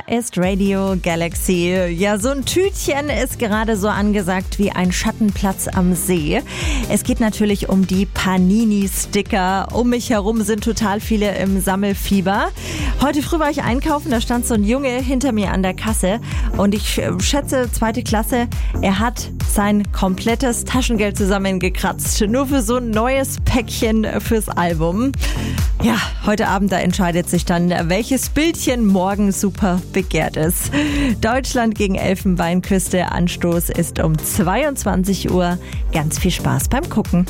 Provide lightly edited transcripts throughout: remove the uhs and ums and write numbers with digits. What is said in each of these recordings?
ist Radio Galaxy. Ja, so ein Tütchen ist gerade so angesagt wie ein Schattenplatz am See. Es geht natürlich um die Panini-Sticker. Um mich herum sind total viele im Sammelfieber. Heute früh war ich einkaufen, da stand so ein Junge hinter mir an der Kasse und ich schätze 2. Klasse, er hat sein komplettes Taschengeld zusammengekratzt, nur für so ein neues Päckchen fürs Album. Ja, heute Abend, da entscheidet sich dann, welches Bildchen morgen super begehrt ist. Deutschland gegen Elfenbeinküste, Anstoß ist um 22 Uhr. Ganz viel Spaß beim Gucken.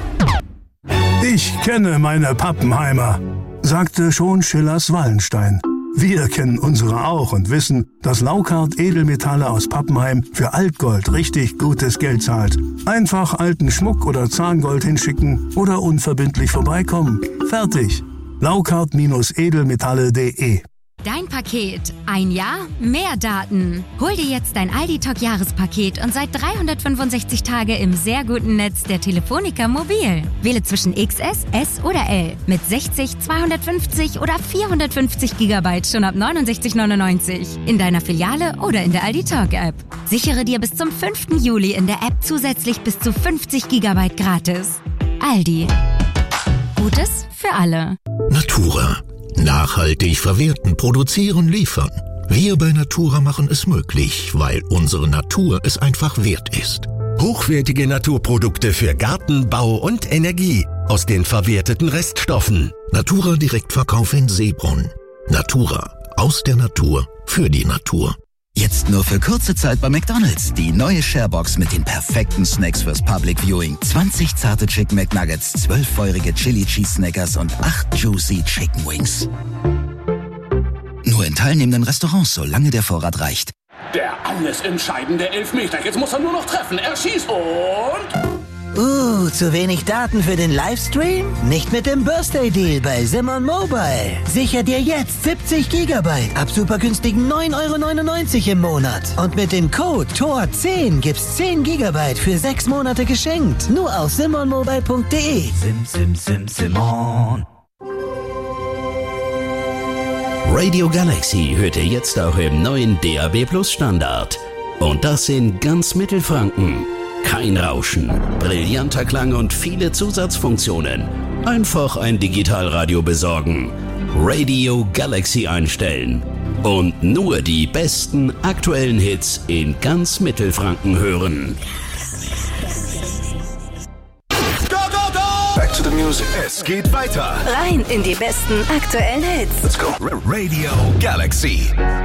Ich kenne meine Pappenheimer, sagte schon Schillers Wallenstein. Wir kennen unsere auch und wissen, dass Laukart Edelmetalle aus Pappenheim für Altgold richtig gutes Geld zahlt. Einfach alten Schmuck oder Zahngold hinschicken oder unverbindlich vorbeikommen. Fertig. Laukart-edelmetalle.de. Dein Paket. Ein Jahr, mehr Daten. Hol dir jetzt dein Aldi Talk Jahrespaket und seit 365 Tage im sehr guten Netz der Telefonica Mobil. Wähle zwischen XS, S oder L mit 60, 250 oder 450 GB schon ab 69,99 in deiner Filiale oder in der Aldi Talk App. Sichere dir bis zum 5. Juli in der App zusätzlich bis zu 50 GB gratis. Aldi. Gutes für alle. Natura. Nachhaltig verwerten, produzieren, liefern. Wir bei Natura machen es möglich, weil unsere Natur es einfach wert ist. Hochwertige Naturprodukte für Garten, Bau und Energie aus den verwerteten Reststoffen. Natura Direktverkauf in Seebrunn. Natura. Aus der Natur. Für die Natur. Jetzt nur für kurze Zeit bei McDonald's. Die neue Sharebox mit den perfekten Snacks fürs Public Viewing. 20 zarte Chicken McNuggets, 12 feurige Chili Cheese Snackers und 8 juicy Chicken Wings. Nur in teilnehmenden Restaurants, solange der Vorrat reicht. Der alles entscheidende Elfmeter. Jetzt muss er nur noch treffen. Er schießt und... zu wenig Daten für den Livestream? Nicht mit dem Birthday Deal bei Simon Mobile. Sicher dir jetzt 70 GB ab super günstigen 9,99 € im Monat. Und mit dem Code TOR10 gibt's 10 GB für 6 Monate geschenkt. Nur auf simonmobile.de. Simon. Radio Galaxy hört ihr jetzt auch im neuen DAB+ Standard. Und das in ganz Mittelfranken. Kein Rauschen, brillanter Klang und viele Zusatzfunktionen. Einfach ein Digitalradio besorgen, Radio Galaxy einstellen und nur die besten aktuellen Hits in ganz Mittelfranken hören. Back to the music. Es geht weiter. Rein in die besten aktuellen Hits. Let's go. Radio Galaxy.